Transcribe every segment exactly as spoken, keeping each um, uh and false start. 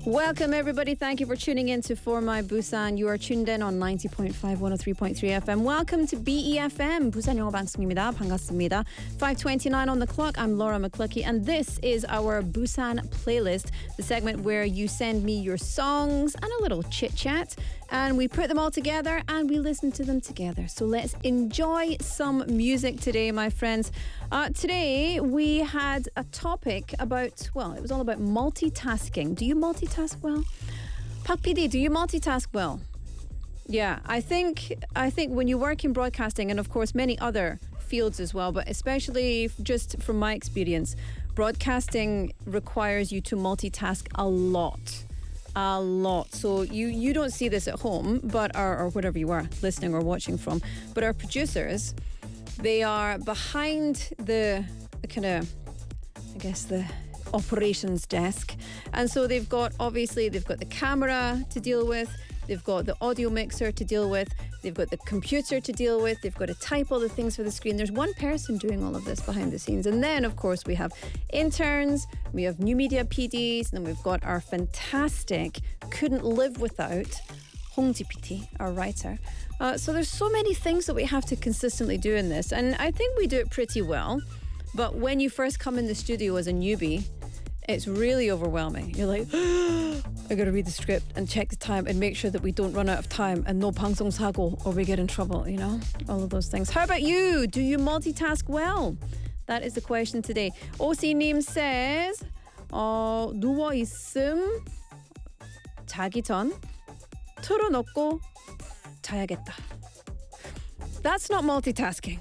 Welcome, everybody. Thank you for tuning in to For My Busan. You are tuned in on ninety point five, one oh three point three F M. Welcome to B E F M, 부산 영어 방송입니다. 반갑습니다. five twenty-nine on the clock. I'm Laura McCluckey, and this is our Busan playlist, the segment where you send me your songs and a little chit-chat, and we put them all together and we listen to them together. So let's enjoy some music today, my friends. Uh, today, we had a topic about, well, it was all about multitasking. Do you multitask well? Pak P D, do you multitask well? Yeah, I think I think when you work in broadcasting, and of course many other fields as well, but especially just from my experience, broadcasting requires you to multitask a lot. A lot. So you, you don't see this at home, but our, or whatever you are listening or watching from, but our producers, they are behind the, the kind of, I guess, the operations desk. And so they've got, obviously, they've got the camera to deal with, they've got the audio mixer to deal with, they've got the computer to deal with, they've got to type all the things for the screen. There's one person doing all of this behind the scenes. And then, of course, we have interns, we have new media P Ds, and then we've got our fantastic, couldn't live without, Hong Ji P T, our writer. Uh, so there's so many things that we have to consistently do in this. And I think we do it pretty well. But when you first come in the studio as a newbie, it's really overwhelming. You're like, I gotta read the script and check the time and make sure that we don't run out of time and no 방송 사고 or we get in trouble, you know? All of those things. How about you? Do you multitask well? That is the question today. 오씨님 says, 어, 누워있음 자기 전 틀어놓고 자야겠다. That's not multitasking.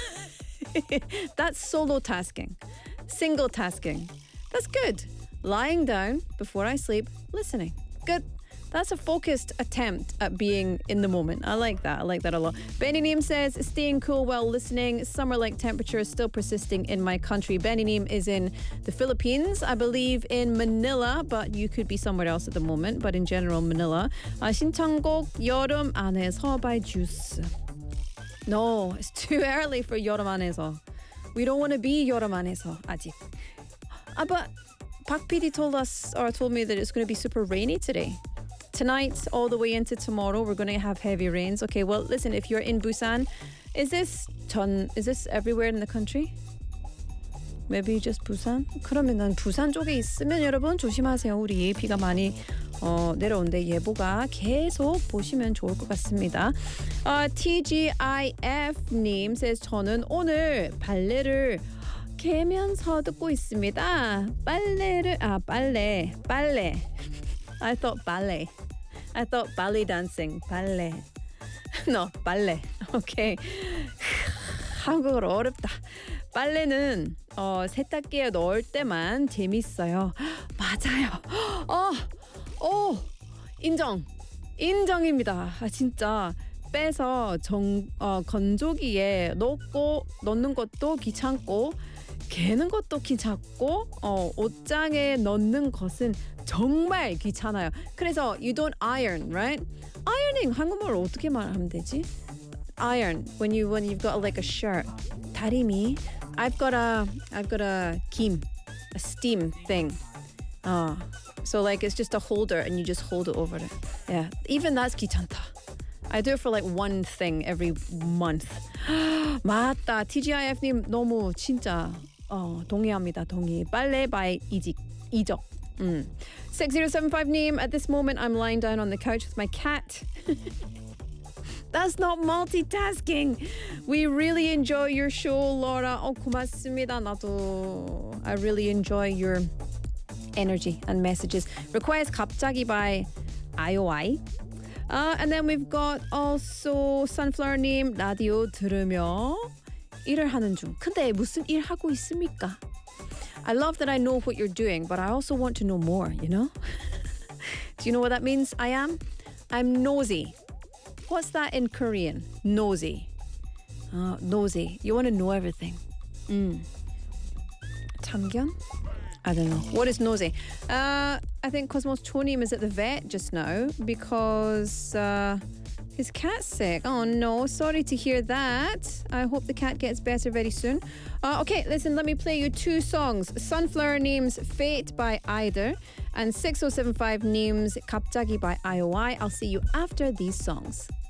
That's solo tasking. Single tasking. That's good. Lying down before I sleep, listening. Good. That's a focused attempt at being in the moment. I like that. I like that a lot. Benny Neem says, staying cool while listening. Summer-like temperatures still persisting in my country. Benny Neem is in the Philippines, I believe in Manila, but you could be somewhere else at the moment. But in general, Manila. 아, 신청곡 여름 안에서 by Juice. No, it's too early for 여름 안에서. We don't want to be 여름 안에서 아직. Uh, but Pak P D told us, or told me that it's going to be super rainy today. Tonight, all the way into tomorrow, we're going to have heavy rains. Okay, well, listen, if you're in Busan, is this 전, is this everywhere in the country? Maybe just Busan? 그러면 난 부산 쪽에 있으면 여러분 조심하세요. 우리 비가 많이 어, 내려오는데 예보가 계속 보시면 좋을 것 같습니다. Uh, TGIF님 says, 저는 오늘 발레를 개면서 듣고 있습니다. 빨래를 아 빨래 빨래. I thought ballet. I thought ballet dancing. ballet. No, ballet. Okay. 한국어로 어렵다. 빨래는 어, 세탁기에 넣을 때만 재밌어요. 맞아요. 어, 어, 인정. 인정입니다. 아, 진짜. 빼서 정, 어, 건조기에 넣고 넣는 것도 귀찮고 개는 것도 귀찮고 어, 옷장에 넣는 것은 정말 귀찮아요. 그래서 you don't iron, right? Ironing 한국말로 어떻게 말하면 되지? Iron when you when you've got like a shirt. 다리미. I've got a I've got a 김, a steam thing. Uh, so like it's just a holder and you just hold it over it. Yeah, even that's 귀찮다. I do it for like one thing every month. 맞다. TGIF님 너무 진짜 어, 동의합니다. 동의. 빨래 by 이직, 이적. Mm. six zero seven five name. At this moment, I'm lying down on the couch with my cat. That's not multitasking. We really enjoy your show, Laura. 어, 고맙습니다. 나도. I really enjoy your energy and messages. Requires 갑자기 by I O I. Uh, and then we've got also Sunflower님 라디오 들으며 일을 하는 중. 근데 무슨 일 하고 있습니까? I love that I know what you're doing, but I also want to know more, you know? Do you know what that means? I am? I'm nosy. What's that in Korean? Nosy. Uh, nosy. You want to know everything. Mm. 참견? I don't know. What is nosy? Uh, I think Cosmos Chonim is at the vet just now because uh, His cat's sick. Oh no, sorry to hear that. I hope the cat gets better very soon. Uh, okay, listen, let me play you two songs. Sunflower names Fate by Eider and six oh seven five names Kapjagi by I O I. I'll see you after these songs.